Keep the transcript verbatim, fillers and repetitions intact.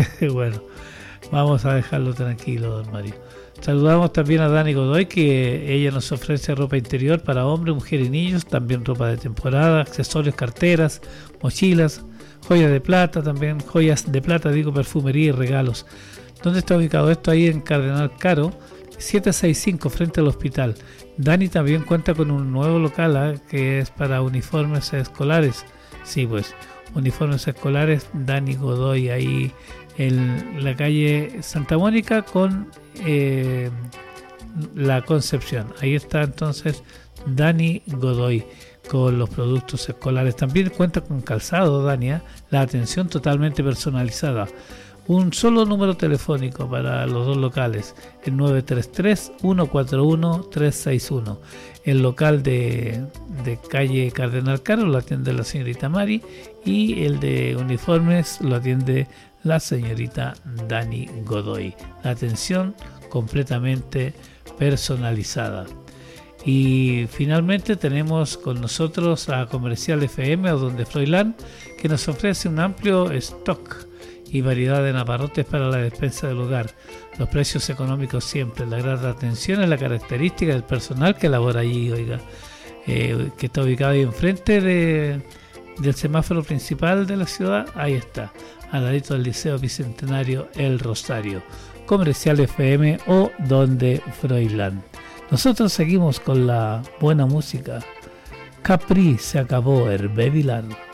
Bueno, vamos a dejarlo tranquilo, don Mario. Saludamos también a Dani Godoy, que ella nos ofrece ropa interior para hombres, mujeres y niños, también ropa de temporada, accesorios, carteras, mochilas, joyas de plata, también joyas de plata, digo, perfumería y regalos. ¿Dónde está ubicado esto? Ahí en Cardenal Caro, setecientos sesenta y cinco, frente al hospital. Dani también cuenta con un nuevo local, ¿eh? que es para uniformes escolares. Sí, pues, uniformes escolares, Dani Godoy, ahí en la calle Santa Mónica con eh, la Concepción. Ahí está entonces Dani Godoy con los productos escolares. También cuenta con calzado, Dani, ¿eh? La atención totalmente personalizada. Un solo número telefónico para los dos locales, el nueve tres tres, uno cuatro uno, tres seis uno. El local de, de calle Cardenal Caro lo atiende la señorita Mari, y el de uniformes lo atiende la señorita Dani Godoy. La atención completamente personalizada. Y finalmente tenemos con nosotros a Comercial F M o Donde Froilán, que nos ofrece un amplio stock y variedad de abarrotes para la despensa del hogar. Los precios económicos siempre, la gran atención es la característica del personal que labora allí, oiga, eh, que está ubicado ahí enfrente de, del semáforo principal de la ciudad. Ahí está, al ladito del Liceo Bicentenario El Rosario. Comercial F M o Donde Froilán. Nosotros seguimos con la buena música. Capri se acabó, Hervé Vilar.